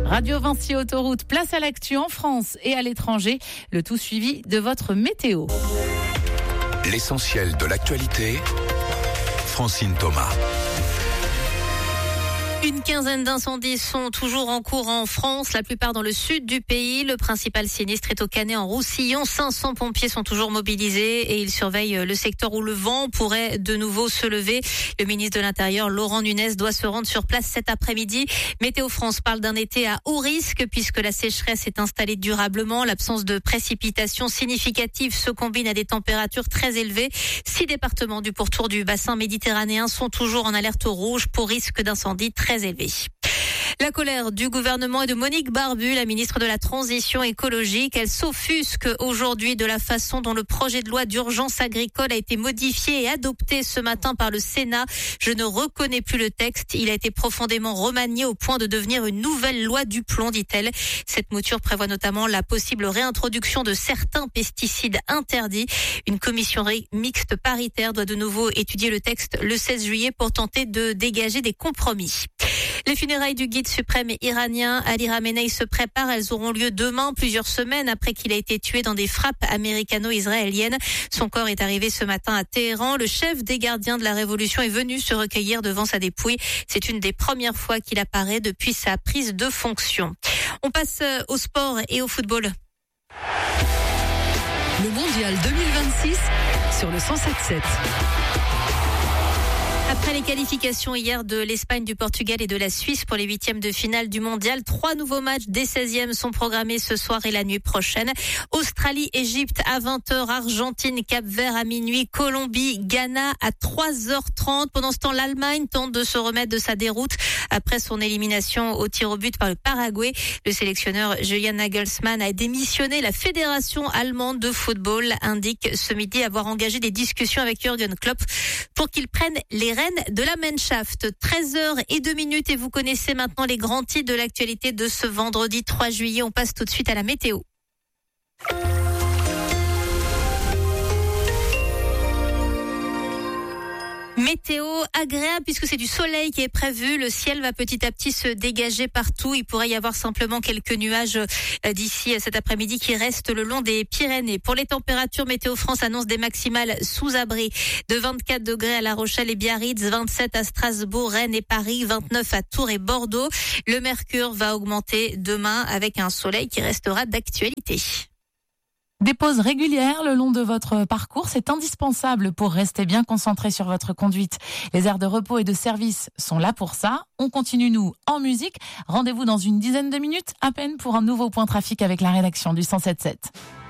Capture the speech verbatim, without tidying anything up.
Radio Vinci Autoroute, place à l'actu en France et à l'étranger. Le tout suivi de votre météo. L'essentiel de l'actualité, Francine Thomas. Une quinzaine d'incendies sont toujours en cours en France, la plupart dans le sud du pays. Le principal sinistre est au Canet en Roussillon. cinq cents pompiers sont toujours mobilisés et ils surveillent le secteur où le vent pourrait de nouveau se lever. Le ministre de l'Intérieur, Laurent Nunez, doit se rendre sur place cet après-midi. Météo France parle d'un été à haut risque puisque la sécheresse est installée durablement. L'absence de précipitations significatives se combine à des températures très élevées. Six départements du pourtour du bassin méditerranéen sont toujours en alerte rouge pour risque d'incendie très élevé. La colère du gouvernement et de Monique Barbu, la ministre de la Transition écologique. Elle s'offusque aujourd'hui de la façon dont le projet de loi d'urgence agricole a été modifié et adopté ce matin par le Sénat. Je ne reconnais plus le texte. Il a été profondément remanié au point de devenir une nouvelle loi du plomb, dit-elle. Cette mouture prévoit notamment la possible réintroduction de certains pesticides interdits. Une commission mixte paritaire doit de nouveau étudier le texte le seize juillet pour tenter de dégager des compromis. Les funérailles du guide suprême iranien Ali Khamenei se préparent. Elles auront lieu demain, plusieurs semaines après qu'il a été tué dans des frappes américano-israéliennes. Son corps est arrivé ce matin à Téhéran. Le chef des gardiens de la révolution est venu se recueillir devant sa dépouille. C'est une des premières fois qu'il apparaît depuis sa prise de fonction. On passe au sport et au football. Le mondial deux mille vingt-six sur le cent sept virgule sept. Après les qualifications hier de l'Espagne, du Portugal et de la Suisse pour les huitièmes de finale du mondial, trois nouveaux matchs des seizièmes sont programmés ce soir et la nuit prochaine. Australie, Égypte à vingt heures, Argentine, Cap-Vert à minuit, Colombie, Ghana à trois heures trente. Pendant ce temps, l'Allemagne tente de se remettre de sa déroute après son élimination au tir au but par le Paraguay. Le sélectionneur Julian Nagelsmann a démissionné. La Fédération allemande de football indique ce midi avoir engagé des discussions avec Jürgen Klopp pour qu'il prenne les rênes de la Mannschaft. treize heures et deux minutes et vous connaissez maintenant les grands titres de l'actualité de ce vendredi trois juillet. On passe tout de suite à la météo. Météo agréable puisque c'est du soleil qui est prévu. Le ciel va petit à petit se dégager partout. Il pourrait y avoir simplement quelques nuages d'ici cet après-midi qui restent le long des Pyrénées. Pour les températures, Météo France annonce des maximales sous abri de vingt-quatre degrés à La Rochelle et Biarritz, vingt-sept à Strasbourg, Rennes et Paris, vingt-neuf à Tours et Bordeaux. Le mercure va augmenter demain avec un soleil qui restera d'actualité. Des pauses régulières le long de votre parcours, c'est indispensable pour rester bien concentré sur votre conduite. Les aires de repos et de service sont là pour ça. On continue, nous, en musique. Rendez-vous dans une dizaine de minutes à peine pour un nouveau point trafic avec la rédaction du cent sept virgule sept.